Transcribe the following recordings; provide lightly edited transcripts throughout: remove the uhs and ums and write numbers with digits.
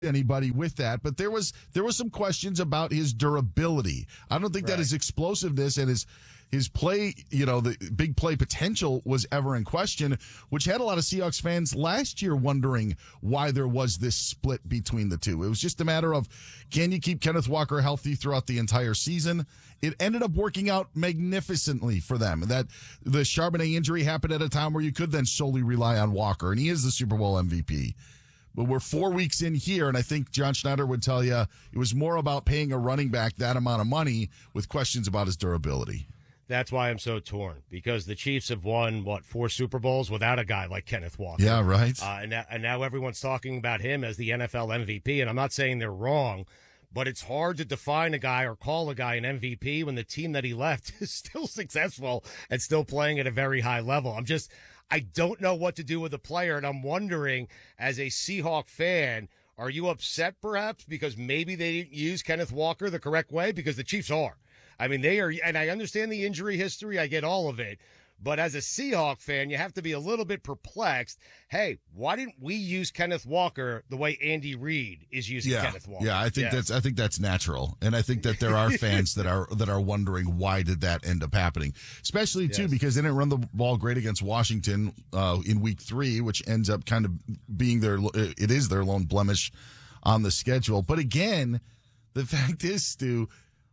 anybody with that, but there was some questions about his durability. I don't think that his explosiveness and his play, the big play potential was ever in question, which had a lot of Seahawks fans last year wondering why there was this split between the two. It was just a matter of, can you keep Kenneth Walker healthy throughout the entire season? It ended up working out magnificently for them. That the Charbonnet injury happened at a time where you could then solely rely on Walker, and he is the Super Bowl MVP. But we're 4 weeks in here, and I think John Schneider would tell you it was more about paying a running back that amount of money with questions about his durability. That's why I'm so torn, because the Chiefs have won, 4 Super Bowls without a guy like Kenneth Walker. Yeah, right. And now everyone's talking about him as the NFL MVP, and I'm not saying they're wrong, but it's hard to define a guy or call a guy an MVP when the team that he left is still successful and still playing at a very high level. I don't know what to do with the player, and I'm wondering, as a Seahawk fan, are you upset perhaps because maybe they didn't use Kenneth Walker the correct way? Because the Chiefs are. I mean, they are, and I understand the injury history. I get all of it. But as a Seahawk fan, you have to be a little bit perplexed. Hey, why didn't we use Kenneth Walker the way Andy Reid is using Kenneth Walker? Yeah, I think that's natural. And I think that there are fans that are wondering why did that end up happening? Especially too, because they didn't run the ball great against Washington in week 3, which ends up kind of being their lone blemish on the schedule. But again, the fact is, Stu,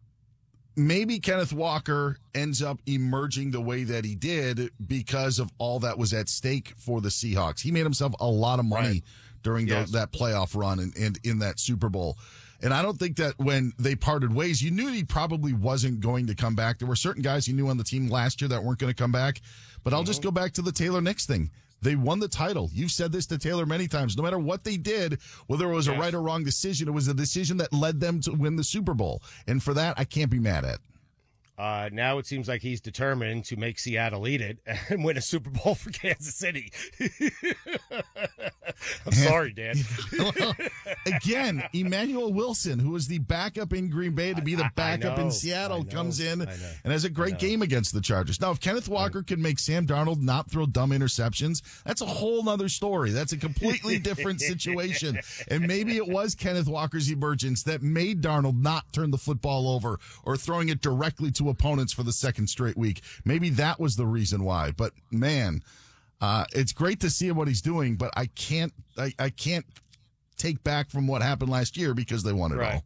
maybe Kenneth Walker ends up emerging the way that he did because of all that was at stake for the Seahawks. He made himself a lot of money during that playoff run and in that Super Bowl. And I don't think that when they parted ways, you knew he probably wasn't going to come back. There were certain guys you knew on the team last year that weren't going to come back. But I'll just go back to the Taylor Nix thing. They won the title. You've said this to Taylor many times. No matter what they did, whether it was a right or wrong decision, it was a decision that led them to win the Super Bowl. And for that, I can't be mad at. Now it seems like he's determined to make Seattle eat it and win a Super Bowl for Kansas City. I'm sorry, Dan. Well, again, Emmanuel Wilson, who was the backup in Green Bay to be the backup in Seattle, comes in and has a great game against the Chargers. Now, if Kenneth Walker can make Sam Darnold not throw dumb interceptions, that's a whole nother story. That's a completely different situation. And maybe it was Kenneth Walker's emergence that made Darnold not turn the football over or throwing it directly to opponents for the second straight week. Maybe that was the reason why. But man, it's great to see what he's doing, but I can't take back from what happened last year because they won it all.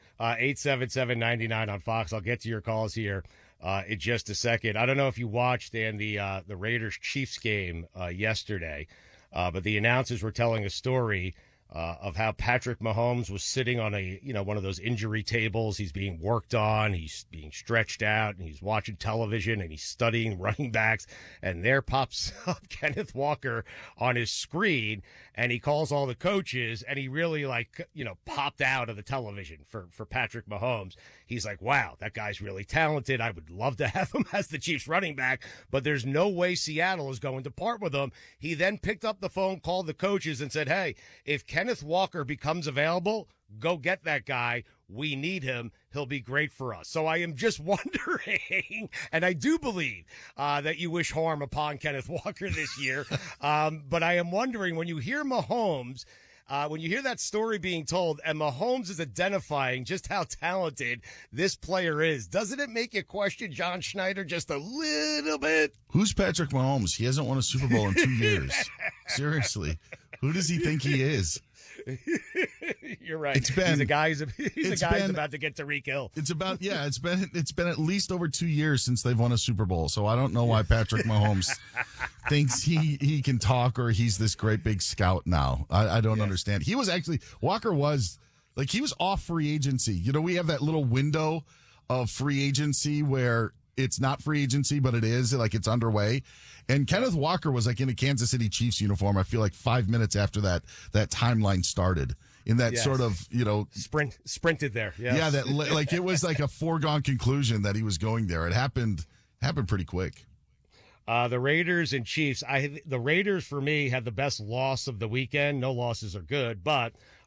877-99 on Fox. I'll get to your calls here in just a second. I don't know if you watched the Raiders Chiefs game yesterday, but the announcers were telling a story of how Patrick Mahomes was sitting on one of those injury tables. He's being worked on. He's being stretched out and he's watching television and he's studying running backs. And there pops up Kenneth Walker on his screen and he calls all the coaches and he really popped out of the television for Patrick Mahomes. He's like, wow, that guy's really talented. I would love to have him as the Chiefs running back, but there's no way Seattle is going to part with him. He then picked up the phone, called the coaches and said, hey, if Kenneth Walker becomes available, go get that guy. We need him. He'll be great for us. So I am just wondering, and I do believe that you wish harm upon Kenneth Walker this year, but I am wondering when you hear Mahomes, when you hear that story being told and Mahomes is identifying just how talented this player is, doesn't it make you question John Schneider just a little bit? Who's Patrick Mahomes? He hasn't won a Super Bowl in 2 years. Seriously. Who does he think he is? You're right. He's a guy who's about to get Tyreek Hill. It's been at least over 2 years since they've won a Super Bowl. So I don't know why Patrick Mahomes thinks he can talk or he's this great big scout now. I don't understand. Walker was he was off free agency. We have that little window of free agency where it's not free agency, but it is it's underway. And Kenneth Walker was in a Kansas City Chiefs uniform. I feel 5 minutes after that timeline started in that sort of, sprinted there. Yes. Yeah. That it was a foregone conclusion that he was going there. It happened pretty quick. The Raiders and Chiefs. The Raiders for me had the best loss of the weekend. No losses are good, but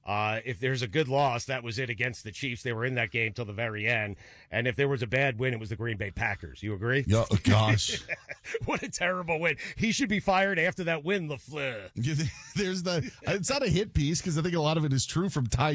If there's a good loss, that was it against the Chiefs. They were in that game till the very end. And if there was a bad win, it was the Green Bay Packers. You agree? Yeah, oh, gosh. What a terrible win. He should be fired after that win, LaFleur. It's not a hit piece because I think a lot of it is true from Ty